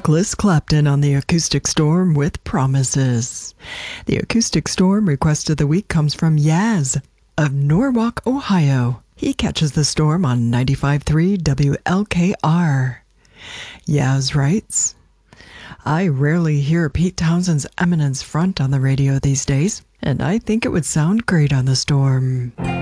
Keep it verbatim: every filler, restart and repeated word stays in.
Nicholas Clapton on the Acoustic Storm with Promises. The Acoustic Storm request of the week comes from Yaz of Norwalk, Ohio. He catches the storm on ninety-five point three W L K R. Yaz writes, I rarely hear Pete Townshend's Eminence Front on the radio these days, and I think it would sound great on the storm.